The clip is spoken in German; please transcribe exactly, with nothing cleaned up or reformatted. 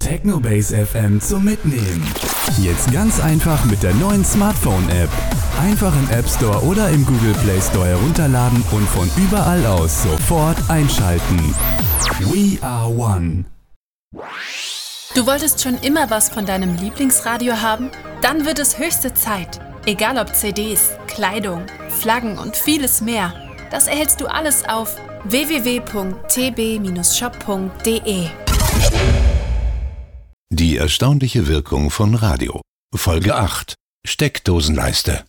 Technobase F M zum Mitnehmen. Jetzt ganz einfach mit der neuen Smartphone-App. Einfach im App Store oder im Google Play Store herunterladen und von überall aus sofort einschalten. We are one. Du wolltest schon immer was von deinem Lieblingsradio haben? Dann wird es höchste Zeit. Egal ob C Ds, Kleidung, Flaggen und vieles mehr. Das erhältst du alles auf w w w punkt t b shop punkt d e. Die erstaunliche Wirkung von Radio. Folge acht. Steckdosenleiste.